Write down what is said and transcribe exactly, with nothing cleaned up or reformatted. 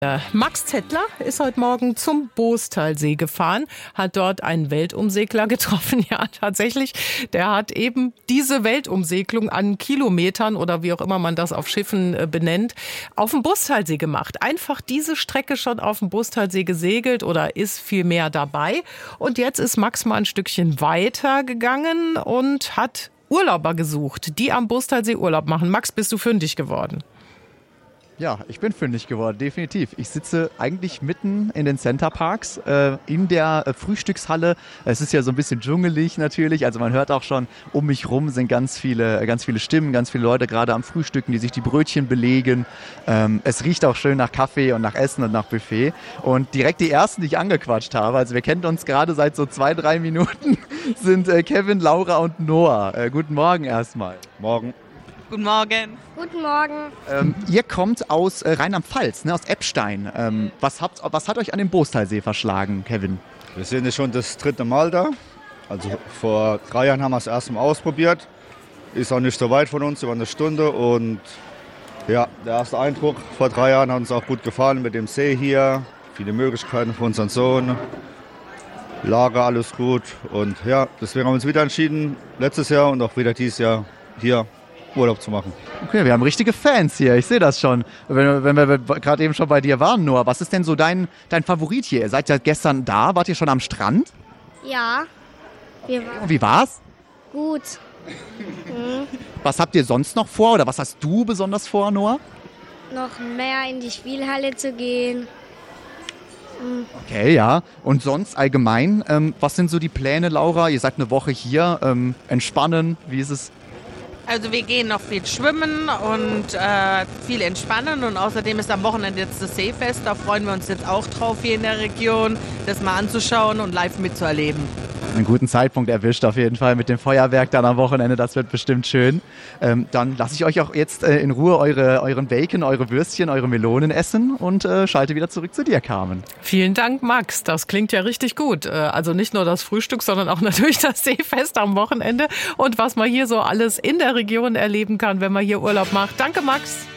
Max Zettler ist heute Morgen zum Boostalsee gefahren, hat dort einen Weltumsegler getroffen. Ja, tatsächlich, der hat eben diese Weltumsegelung an Kilometern oder wie auch immer man das auf Schiffen benennt, auf dem Boostalsee gemacht. Einfach diese Strecke schon auf dem Boostalsee gesegelt oder ist viel mehr dabei. Und jetzt ist Max mal ein Stückchen weiter gegangen und hat Urlauber gesucht, die am Boostalsee Urlaub machen. Max, bist du fündig geworden? Ja, ich bin fündig geworden, definitiv. Ich sitze eigentlich mitten in den Centerparks, äh, in der äh, Frühstückshalle. Es ist ja so ein bisschen dschungelig natürlich, also man hört auch schon, um mich rum sind ganz viele, ganz viele Stimmen, ganz viele Leute gerade am Frühstücken, die sich die Brötchen belegen. Ähm, es riecht auch schön nach Kaffee und nach Essen und nach Buffet. Und direkt die ersten, die ich angequatscht habe, also wir kennen uns gerade seit so zwei, drei Minuten, sind äh, Kevin, Laura und Noah. Äh, guten Morgen erstmal. Morgen. Guten Morgen. Guten Morgen. Ähm, ihr kommt aus äh, Rheinland-Pfalz, ne, aus Eppstein. Ähm, was, habt, was hat euch an den Boostalsee verschlagen, Kevin? Wir sind jetzt schon das dritte Mal da. Also vor drei Jahren haben wir es erst mal ausprobiert. Ist auch nicht so weit von uns, über eine Stunde. Und ja, der erste Eindruck vor drei Jahren hat uns auch gut gefallen mit dem See hier. Viele Möglichkeiten für unseren Sohn. Lager, alles gut. Und ja, deswegen haben wir uns wieder entschieden, letztes Jahr und auch wieder dieses Jahr hier Urlaub zu machen. Okay, wir haben richtige Fans hier, ich sehe das schon. Wenn, wenn wir gerade eben schon bei dir waren, Noah, was ist denn so dein, dein Favorit hier? Ihr seid ja gestern da, wart ihr schon am Strand? Ja, wir waren Und wie war's? gut. Mhm. Was habt ihr sonst noch vor oder was hast du besonders vor, Noah? Noch mehr in die Spielhalle zu gehen. Okay, ja. Und sonst allgemein, ähm, was sind so die Pläne, Laura? Ihr seid eine Woche hier, ähm, entspannen, wie ist es? Also wir gehen noch viel schwimmen und äh, viel entspannen und außerdem ist am Wochenende jetzt das Seefest. Da freuen wir uns jetzt auch drauf hier in der Region, das mal anzuschauen und live mitzuerleben. Einen guten Zeitpunkt erwischt auf jeden Fall mit dem Feuerwerk dann am Wochenende, das wird bestimmt schön. Ähm, dann lasse ich euch auch jetzt äh, in Ruhe eure, euren Bacon, eure Würstchen, eure Melonen essen und äh, schalte wieder zurück zu dir, Carmen. Vielen Dank, Max. Das klingt ja richtig gut. Also nicht nur das Frühstück, sondern auch natürlich das Seefest am Wochenende und was man hier so alles in der Region erleben kann, wenn man hier Urlaub macht. Danke, Max.